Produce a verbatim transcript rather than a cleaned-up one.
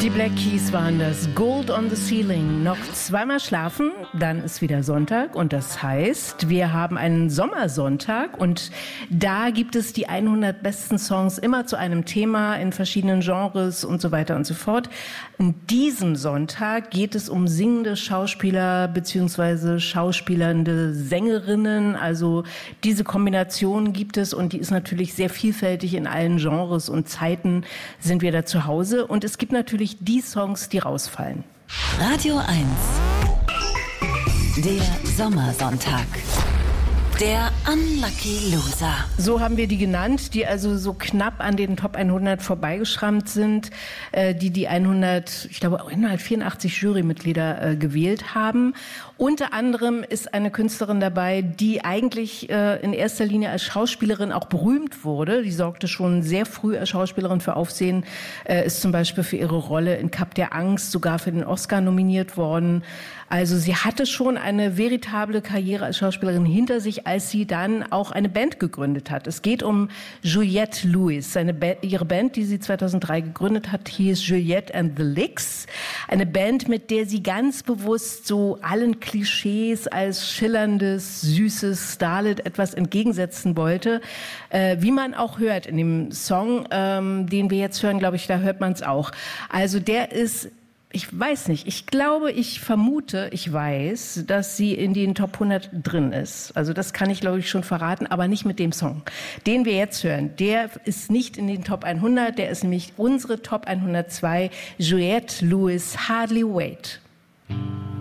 Die Black Keys waren das. Gold on the Ceiling. Noch zweimal schlafen, dann ist wieder Sonntag. Und das heißt, wir haben einen Sommersonntag. Und da gibt es die hundert besten Songs immer zu einem Thema in verschiedenen Genres und so weiter und so fort. An diesem Sonntag geht es um singende Schauspieler bzw. schauspielernde Sängerinnen. Also diese Kombination gibt es und die ist natürlich sehr vielfältig in allen Genres und Zeiten sind wir da zu Hause. Und es gibt natürlich die Songs, die rausfallen. Radio eins. Der Sommersonntag. Der Unlucky Loser. So haben wir die genannt, die also so knapp an den Top hundert vorbeigeschrammt sind, äh, die die hundert, ich glaube hundertvierundachtzig Jurymitglieder äh, gewählt haben. Unter anderem ist eine Künstlerin dabei, die eigentlich äh, in erster Linie als Schauspielerin auch berühmt wurde. Die sorgte schon sehr früh als Schauspielerin für Aufsehen, äh, ist zum Beispiel für ihre Rolle in Kap der Angst sogar für den Oscar nominiert worden. Also sie hatte schon eine veritable Karriere als Schauspielerin hinter sich, als sie dann auch eine Band gegründet hat. Es geht um Juliette Lewis. Seine ba- ihre Band, die sie zweitausenddrei gegründet hat, hieß Juliette and the Licks. Eine Band, mit der sie ganz bewusst so allen Klischees als schillerndes, süßes Starlet etwas entgegensetzen wollte. Äh, wie man auch hört in dem Song, ähm, den wir jetzt hören, glaube ich, da hört man es auch. Also der ist... Ich weiß nicht. Ich glaube, ich vermute, ich weiß, dass sie in den Top hundert drin ist. Also das kann ich, glaube ich, schon verraten, aber nicht mit dem Song. Den wir jetzt hören, der ist nicht in den Top hundert, der ist nämlich unsere Top hundertzwei, Juliette Lewis, Hardly Wait.